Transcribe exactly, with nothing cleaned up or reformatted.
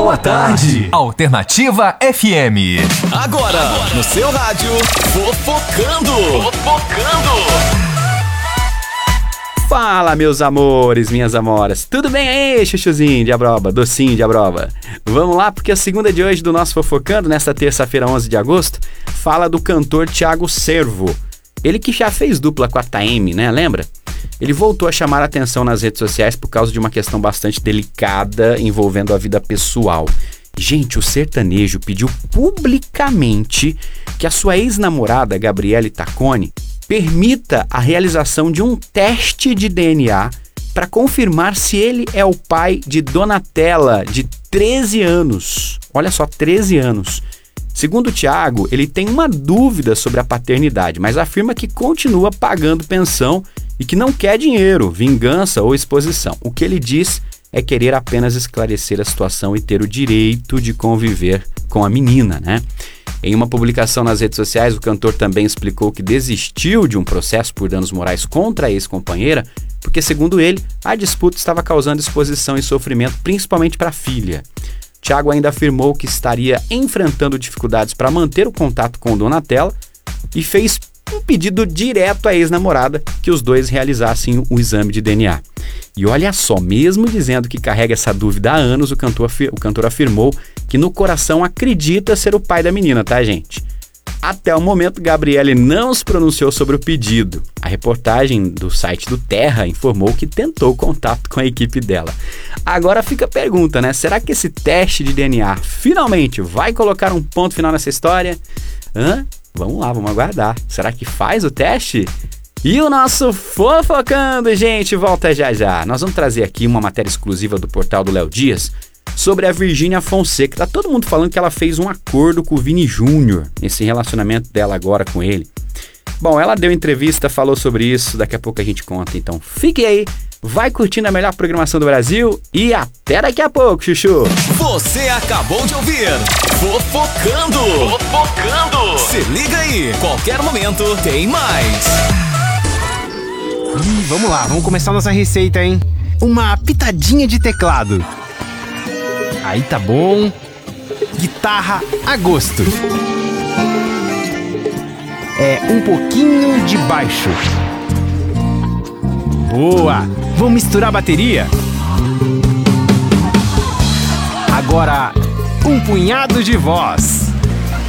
Boa tarde, Alternativa F M. Agora, no seu rádio, Fofocando. Fofocando. Fala, meus amores, minhas amoras. Tudo bem aí, chuchuzinho de abroba, docinho de abroba? Vamos lá, porque a segunda de hoje do nosso Fofocando, nesta terça-feira, onze de agosto, fala do cantor Thiago Servo. Ele que já fez dupla com a Taeme, né? Lembra? Ele voltou a chamar a atenção nas redes sociais por causa de uma questão bastante delicada envolvendo a vida pessoal. Gente, o sertanejo pediu publicamente que a sua ex-namorada, Gabriele Taccone, permita a realização de um teste de D N A para confirmar se ele é o pai de Donatella, de treze anos. Olha só, treze anos. Segundo o Thiago, ele tem uma dúvida sobre a paternidade, mas afirma que continua pagando pensão e que não quer dinheiro, vingança ou exposição. O que ele diz é querer apenas esclarecer a situação e ter o direito de conviver com a menina, né? Em uma publicação nas redes sociais, o cantor também explicou que desistiu de um processo por danos morais contra a ex-companheira, porque, segundo ele, a disputa estava causando exposição e sofrimento, principalmente para a filha. Thiago ainda afirmou que estaria enfrentando dificuldades para manter o contato com Donatella e fez um pedido direto à ex-namorada que os dois realizassem o exame de D N A. E olha só, mesmo dizendo que carrega essa dúvida há anos, o cantor, o cantor afirmou que no coração acredita ser o pai da menina, tá, gente? Até o momento, Gabriele não se pronunciou sobre o pedido. A reportagem do site do Terra informou que tentou contato com a equipe dela. Agora fica a pergunta, né? Será que esse teste de D N A finalmente vai colocar um ponto final nessa história? Hã? Vamos lá, vamos aguardar. Será que faz o teste? E o nosso Fofocando, gente, volta já já. Nós vamos trazer aqui uma matéria exclusiva do portal do Léo Dias sobre a Virgínia Fonseca. Tá todo mundo falando que ela fez um acordo com o Vini Júnior nesse relacionamento dela agora com ele. Bom, ela deu entrevista, falou sobre isso, daqui a pouco a gente conta. Então fique aí, vai curtindo a melhor programação do Brasil e até daqui a pouco, chuchu! Você acabou de ouvir Fofocando. Fofocando. Se liga aí, qualquer momento tem mais. Ih, vamos lá, vamos começar nossa receita, hein? Uma pitadinha de teclado. Aí tá bom. Guitarra a gosto. É um pouquinho de baixo. Boa! Vamos misturar a bateria? Agora, um punhado de voz.